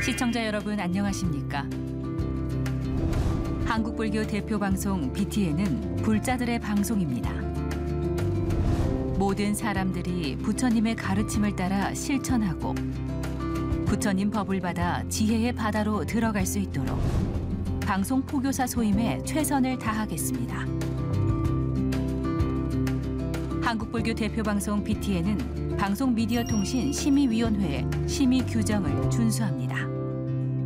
시청자 여러분 안녕하십니까? 한국불교 대표 방송 BTN은 불자들의 방송입니다. 모든 사람들이 부처님의 가르침을 따라 실천하고 부처님 법을 받아 지혜의 바다로 들어갈 수 있도록 방송 포교사 소임에 최선을 다하겠습니다. 한국불교 대표 방송 BTN은 방송미디어통신 심의위원회의 심의 규정을 준수합니다.